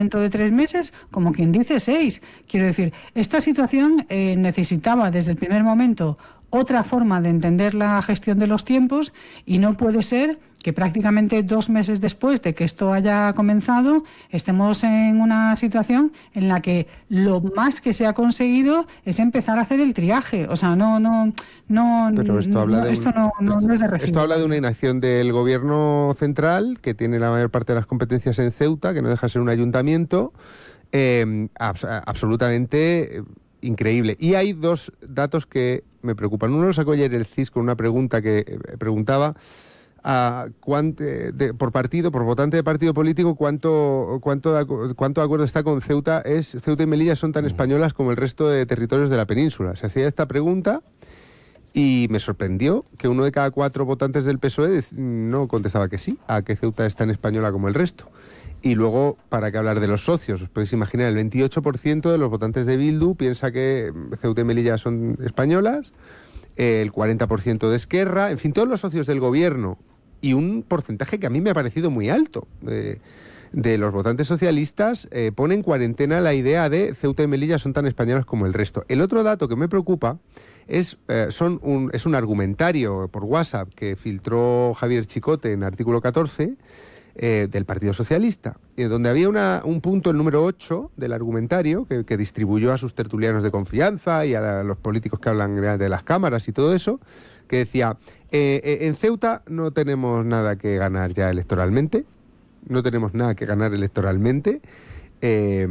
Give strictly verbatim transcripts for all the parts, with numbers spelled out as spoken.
dentro de tres meses, como quien dice seis. Quiero decir, esta situación eh, necesitaba desde el primer momento otra forma de entender la gestión de los tiempos, y no puede ser que prácticamente dos meses después de que esto haya comenzado estemos en una situación en la que lo más que se ha conseguido es empezar a hacer el triaje. O sea, no, no, no, Pero esto habla no, de esto un, no, no, esto, no es de recibo. Esto habla de una inacción del gobierno central, que tiene la mayor parte de las competencias en Ceuta, que no deja de ser un ayuntamiento, eh, abs absolutamente increíble. Y hay dos datos que me preocupan. Uno lo sacó ayer el C I S con una pregunta que preguntaba a cuánto, de, por partido, por votante de partido político, cuánto, cuánto, cuánto de acuerdo está con Ceuta. Es Ceuta y Melilla son tan españolas como el resto de territorios de la península. Se hacía esta pregunta y me sorprendió que uno de cada cuatro votantes del P S O E no contestaba que sí, a que Ceuta es tan española como el resto. Y luego, ¿para qué hablar de los socios? Os podéis imaginar, el veintiocho por ciento de los votantes de Bildu piensa que Ceuta y Melilla son españolas, el cuarenta por ciento de Esquerra, en fin, todos los socios del gobierno, y un porcentaje que a mí me ha parecido muy alto de, de los votantes socialistas eh, pone en cuarentena la idea de Ceuta y Melilla son tan españolas como el resto. El otro dato que me preocupa es, eh, son un, es un argumentario por WhatsApp que filtró Javier Chicote en Artículo catorce, Eh, del Partido Socialista, eh, donde había una, un punto, el número ocho del argumentario, que, que distribuyó a sus tertulianos de confianza y a, la, a los políticos que hablan de, de las cámaras y todo eso, que decía, eh, eh, en Ceuta no tenemos nada que ganar ya electoralmente, no tenemos nada que ganar electoralmente. Eh,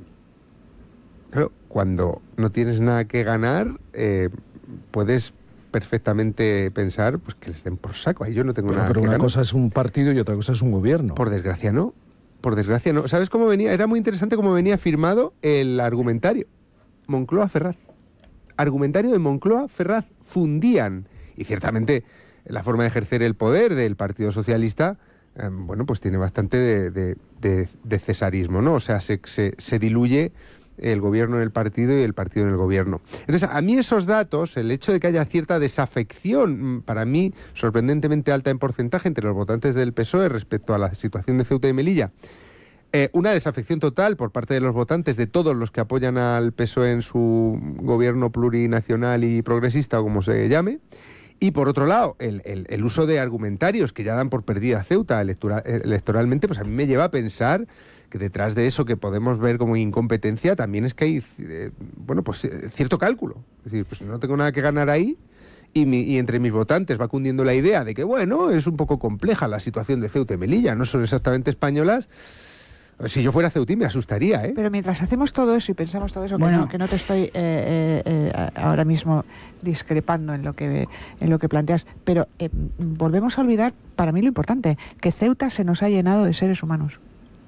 claro, cuando no tienes nada que ganar, eh, puedes perfectamente pensar pues que les den por saco. Ahí yo no tengo pero, nada pero que una ganar. cosa es un partido y otra cosa es un gobierno. Por desgracia no. Por desgracia no. ¿Sabes cómo venía? Era muy interesante cómo venía firmado el argumentario. Moncloa-Ferraz. Argumentario de Moncloa-Ferraz. Fundían. Y ciertamente la forma de ejercer el poder del Partido Socialista, eh, bueno, pues tiene bastante de, de, de, de cesarismo, ¿no? O sea, se, se, se diluye el gobierno en el partido y el partido en el gobierno. Entonces, a mí esos datos, el hecho de que haya cierta desafección, para mí, sorprendentemente alta en porcentaje entre los votantes del P S O E respecto a la situación de Ceuta y Melilla, eh, una desafección total por parte de los votantes, de todos los que apoyan al P S O E en su gobierno plurinacional y progresista, o como se llame. Y por otro lado, el, el, el uso de argumentarios que ya dan por perdida a Ceuta electoral, electoralmente, pues a mí me lleva a pensar que detrás de eso que podemos ver como incompetencia también es que hay eh, bueno, pues eh, cierto cálculo. Es decir, pues no tengo nada que ganar ahí, y, mi, y entre mis votantes va cundiendo la idea de que, bueno, es un poco compleja la situación de Ceuta y Melilla, no son exactamente españolas. Si yo fuera ceutí me asustaría, ¿eh? Pero mientras hacemos todo eso y pensamos todo eso, bueno, que, no, que no te estoy eh, eh, eh, ahora mismo discrepando en lo que en lo que planteas, pero eh, volvemos a olvidar, para mí lo importante, que Ceuta se nos ha llenado de seres humanos.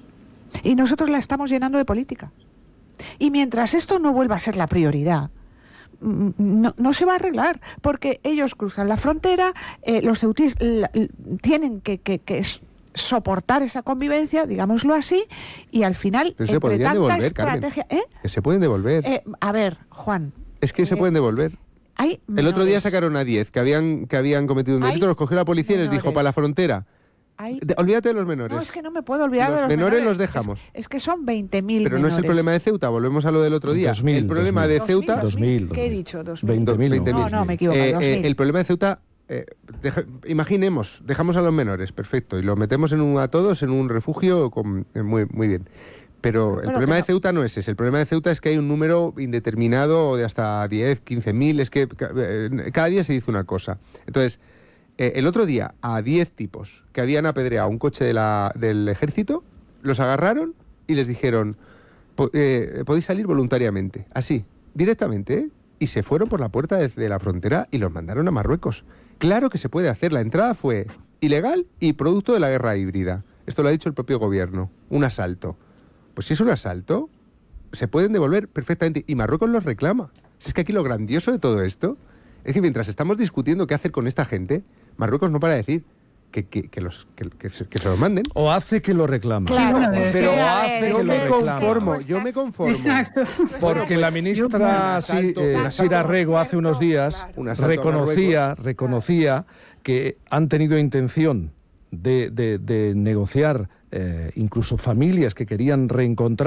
Y nosotros la estamos llenando de política. Y mientras esto no vuelva a ser la prioridad, no, no se va a arreglar, porque ellos cruzan la frontera, eh, los ceutíes la, tienen que... que, que es, soportar esa convivencia, digámoslo así, y al final, pero entre tanta devolver, estrategia... ¿eh? Que se pueden devolver. Eh, a ver, Juan... Es que eh, se pueden devolver. Hay el otro día sacaron a diez que habían, que habían cometido un delito, los cogió la policía y les dijo, para la frontera... De, olvídate de los menores. No, es que no me puedo olvidar los de los menores. menores los dejamos. Es, es que son veinte mil Pero menores. no es el problema de Ceuta, volvemos a lo del otro día. dos mil, el problema dos mil. de Ceuta... dos mil, ¿Qué he dicho? dos mil. veinte mil. No, no, no, me equivoco. Eh, dos mil. Eh, el problema de Ceuta... Eh, deja, imaginemos, dejamos a los menores, perfecto, y los metemos en un, a todos en un refugio con, eh, muy, muy bien. Pero bueno, el problema pero... de Ceuta no es ese. El problema de Ceuta es que hay un número indeterminado de hasta diez, quince mil. Es que eh, cada día se dice una cosa. Entonces, eh, el otro día a diez tipos que habían apedreado un coche de la, del ejército, los agarraron y les dijeron, eh, podéis salir voluntariamente. Así, directamente, ¿eh? Y se fueron por la puerta de, de la frontera y los mandaron a Marruecos. Claro que se puede hacer. La entrada fue ilegal y producto de la guerra híbrida. Esto lo ha dicho el propio gobierno. Un asalto. Pues si es un asalto, se pueden devolver perfectamente. Y Marruecos los reclama. Si es que aquí lo grandioso de todo esto es que mientras estamos discutiendo qué hacer con esta gente, Marruecos no para de decir que, que, que, los, que, que, se, que se los manden. O hace que lo reclama. Claro, sí, pero, pero o hace yo que me lo reclama. conformo, yo me conformo. Exacto. Porque la ministra sí, eh, Sira Rego hace unos días reconocía, reconocía que han tenido intención de, de, de negociar, eh, incluso familias que querían reencontrar